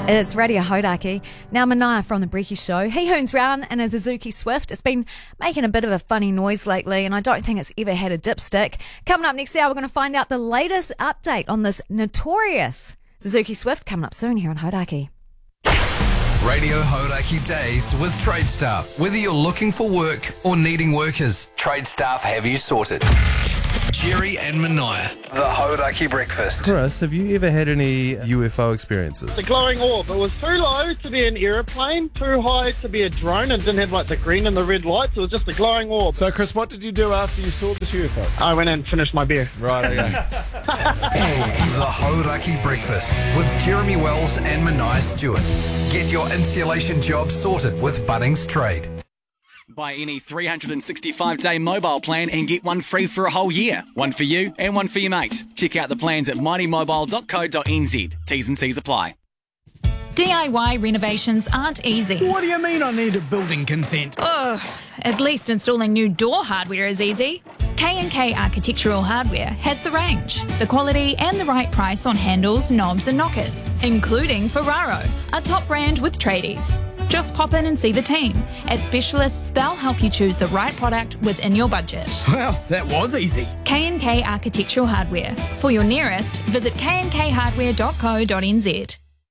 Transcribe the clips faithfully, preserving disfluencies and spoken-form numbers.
It's Radio Hodaki. Now Manaia from The Brekkie Show. He hoons round in a Suzuki Swift. It's been making a bit of a funny noise lately, and I don't think it's ever had a dipstick. Coming up next hour, we're going to find out the latest update on this notorious Suzuki Swift. Coming up soon here on Hodaki. Radio Hodaki Days with Trade Staff. Whether you're looking for work or needing workers, Trade Staff have you sorted. Jerry and Manaia, the Hodaki Breakfast. Chris, have you ever had any U F O experiences? The glowing orb. It was too low to be an aeroplane, too high to be a drone, and didn't have like the green and the red lights. It was just a glowing orb. So, Chris, what did you do after you saw this U F O? I went and finished my beer. Right, okay. The Hodaki Breakfast with Jeremy Wells and Manaia Stewart. Get your insulation job sorted with Bunnings Trade. Buy any three hundred sixty-five day mobile plan and get one free for a whole year. One for you and one for your mate. Check out the plans at mighty mobile dot co dot n z. T's and C's apply. D I Y renovations aren't easy. What do you mean I need a building consent? Ugh, at least installing new door hardware is easy. K and K Architectural Hardware has the range, the quality and the right price on handles, knobs and knockers, including Ferraro, a top brand with tradies. Just pop in and see the team. As specialists, they'll help you choose the right product within your budget. Well, that was easy. K and K Architectural Hardware. For your nearest, visit k and k hardware dot co dot n z.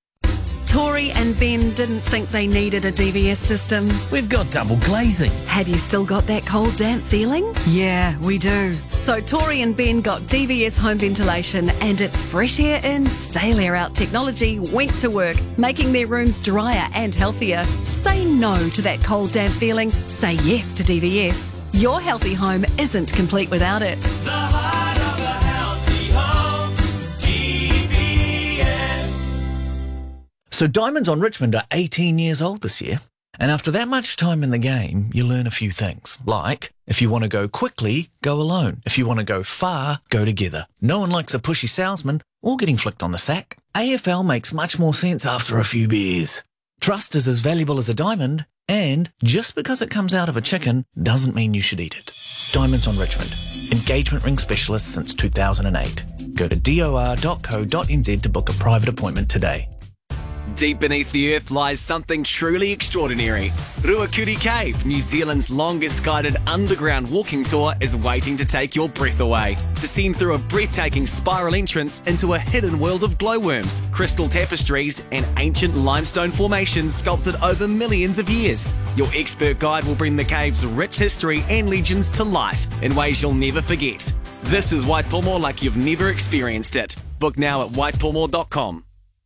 Tori and Ben didn't think they needed a D V S system. We've got double glazing. Have you still got that cold, damp feeling? Yeah, we do. So Tori and Ben got D V S home ventilation, and its fresh air in, stale air out technology went to work, making their rooms drier and healthier. Say no to that cold, damp feeling. Say yes to D V S. Your healthy home isn't complete without it. The heart of a healthy home, D V S. So Diamonds on Richmond are eighteen years old this year. And after that much time in the game, you learn a few things. Like, if you want to go quickly, go alone. If you want to go far, go together. No one likes a pushy salesman or getting flicked on the sack. A F L makes much more sense after a few beers. Trust is as valuable as a diamond, and just because it comes out of a chicken doesn't mean you should eat it. Diamonds on Richmond. Engagement ring specialist since two thousand eight. Go to dor dot co dot n z to book a private appointment today. Deep beneath the earth lies something truly extraordinary. Ruakuri Cave, New Zealand's longest guided underground walking tour, is waiting to take your breath away. Descend through a breathtaking spiral entrance into a hidden world of glowworms, crystal tapestries, and ancient limestone formations sculpted over millions of years. Your expert guide will bring the cave's rich history and legends to life in ways you'll never forget. This is Waitomo like you've never experienced it. Book now at waitomo dot com.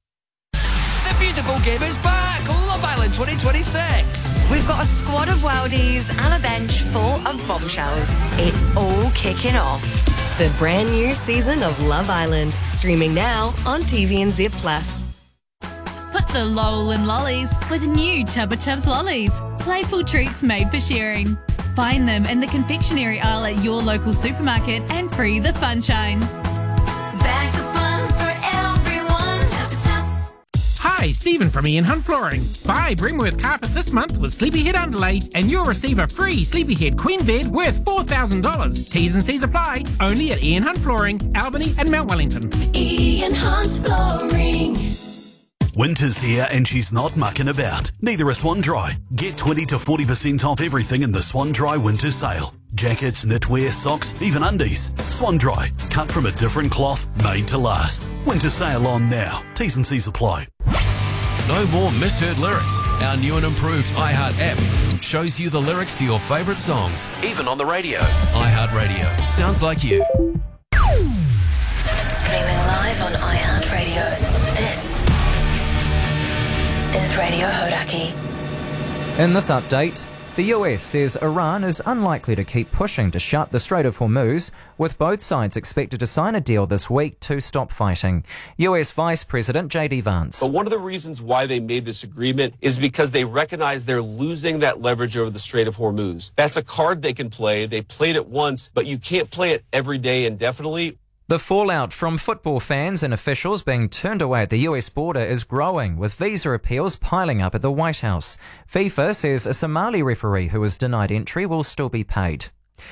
The beautiful game is back! Love Island twenty twenty-six! We've got a squad of worldies and a bench full of bombshells. It's all kicking off. The brand new season of Love Island, streaming now on T V N Z Plus. Put the lol in lollies with new Chubba Chubs lollies. Playful treats made for sharing. Find them in the confectionery aisle at your local supermarket and free the funshine. Bags of fun for everyone. Chubba Chubs. Hi, Stephen from Ian Hunt Flooring. Buy Brimworth Carpet this month with Sleepyhead Underlay and you'll receive a free Sleepyhead Queen Bed worth four thousand dollars. T's and C's apply. Only at Ian Hunt Flooring, Albany and Mount Wellington. Ian Hunt Flooring. Winter's here and she's not mucking about. Neither is Swan Dry. Get twenty to forty percent off everything in the Swan Dry winter sale. Jackets, knitwear, socks, even undies. Swan Dry, cut from a different cloth, made to last. Winter sale on now. T's and C's apply. No more misheard lyrics. Our new and improved iHeart app shows you the lyrics to your favourite songs, even on the radio. iHeartRadio. Sounds like you. Streaming live on iHeartRadio. This is Radio Hodaki. In this update, the U S says Iran is unlikely to keep pushing to shut the Strait of Hormuz, with both sides expected to sign a deal this week to stop fighting. U S Vice President J D Vance. But one of the reasons why they made this agreement is because they recognize they're losing that leverage over the Strait of Hormuz. That's a card they can play. They played it once, but you can't play it every day indefinitely. The fallout from football fans and officials being turned away at the U S border is growing, with visa appeals piling up at the White House. FIFA says a Somali referee who was denied entry will still be paid.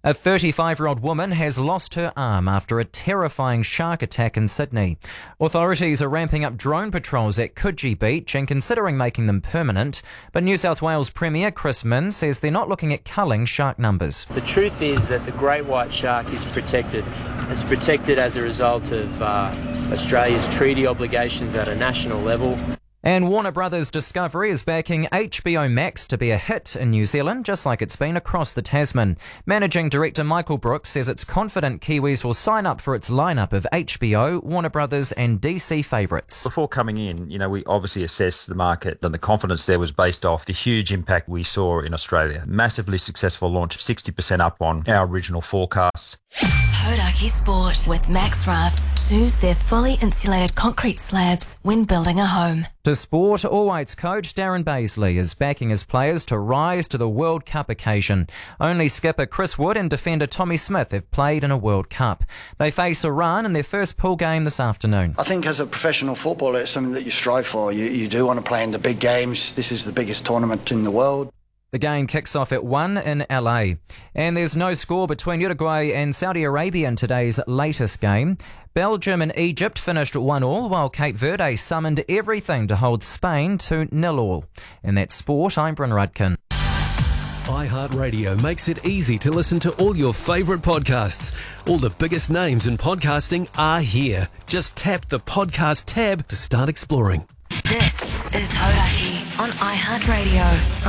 A thirty-five-year-old woman has lost her arm after a terrifying shark attack in Sydney. Authorities are ramping up drone patrols at Coogee Beach and considering making them permanent. But New South Wales Premier Chris Minns says they're not looking at culling shark numbers. The truth is that the great white shark is protected. It's protected as a result of uh, Australia's treaty obligations at a national level. And Warner Brothers Discovery is backing H B O Max to be a hit in New Zealand, just like it's been across the Tasman. Managing Director Michael Brooks says it's confident Kiwis will sign up for its lineup of H B O, Warner Brothers and D C favourites. Before coming in, you know, we obviously assessed the market, and the confidence there was based off the huge impact we saw in Australia. Massively successful launch, sixty percent up on our original forecasts. Hodaki Sport with Max Raft. Choose their fully insulated concrete slabs when building a home. To sport, All Whites coach Darren Baisley is backing his players to rise to the World Cup occasion. Only skipper Chris Wood and defender Tommy Smith have played in a World Cup. They face Iran in their first pool game this afternoon. I think as a professional footballer, it's something that you strive for. You, you do want to play in the big games. This is the biggest tournament in the world. The game kicks off at one in L A. And there's no score between Uruguay and Saudi Arabia in today's latest game. Belgium and Egypt finished one all, while Cape Verde summoned everything to hold Spain to nil all. In that sport, I'm Bryn Rudkin. iHeartRadio makes it easy to listen to all your favourite podcasts. All the biggest names in podcasting are here. Just tap the podcast tab to start exploring. This is Hodaki on iHeartRadio.